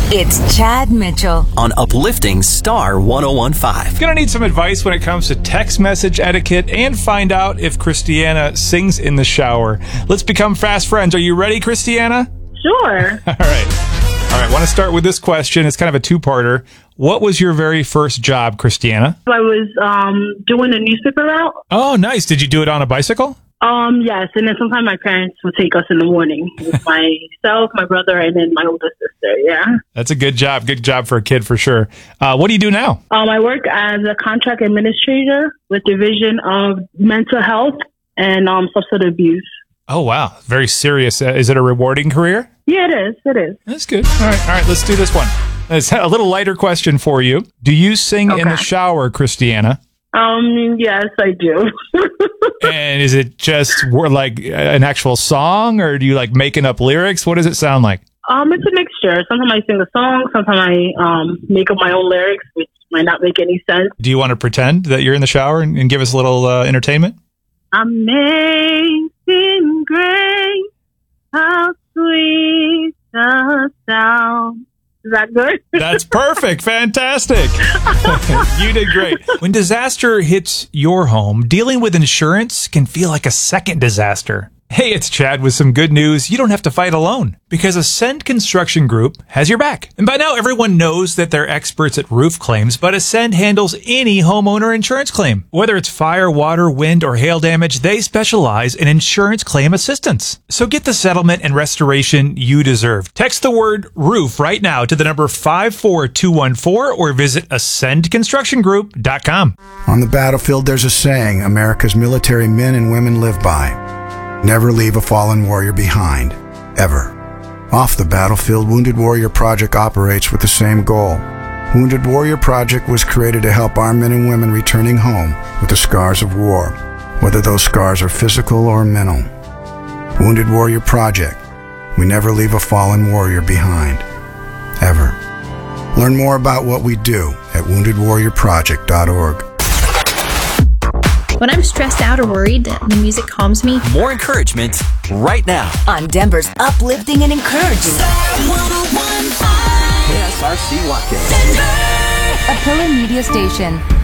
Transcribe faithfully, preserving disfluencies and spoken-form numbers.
It's Chad Mitchell on Uplifting Star one oh one point five. Gonna need some advice when it comes to text message etiquette and find out if Christiana sings in the shower. Let's become fast friends. Are you ready, Christiana? Sure. All right. All right. Want to start with this question. It's kind of a two-parter. What was your very first job, Christiana? I was um, doing a newspaper route. Oh, nice. Did you do it on a bicycle? Um, yes, and then sometimes my parents would take us in the morning with myself, my brother, and then my older sister, yeah. That's a good job. Good job for a kid, for sure. Uh, what do you do now? Um, I work as a contract administrator with Division of Mental Health and um, Substance Abuse. Oh, wow. Very serious. Uh, is it a rewarding career? Yeah, it is. It is. That's good. All right. All right. Let's do this one. It's a little lighter question for you. Do you sing Okay. in the shower, Christiana? Um, yes, I do. And is it just wor- like an actual song, or do you like making up lyrics? What does it sound like? um, it's a mixture. Sometimes I sing a song. Sometimes I um make up my own lyrics, which might not make any sense. Do you want to pretend that you're in the shower and, and give us a little uh, entertainment? Amazing grace, how sweet the sound. Is that good? That's perfect. Fantastic. You did great. When disaster hits your home, dealing with insurance can feel like a second disaster. Hey, it's Chad with some good news. You don't have to fight alone because Ascend Construction Group has your back. And by now, everyone knows that they're experts at roof claims, but Ascend handles any homeowner insurance claim. Whether it's fire, water, wind, or hail damage, they specialize in insurance claim assistance. So get the settlement and restoration you deserve. Text the word roof right now to the number five four two one four or visit ascend construction group dot com. On the battlefield, there's a saying America's military men and women live by. Never leave a fallen warrior behind, ever. Off the battlefield, Wounded Warrior Project operates with the same goal. Wounded Warrior Project was created to help our men and women returning home with the scars of war, whether those scars are physical or mental. Wounded Warrior Project. We never leave a fallen warrior behind, ever. Learn more about what we do at wounded warrior project dot org. When I'm stressed out or worried, the music calms me. More encouragement right now. on Denver's uplifting and encouraging K S R C Watkins. a Pillar Media station.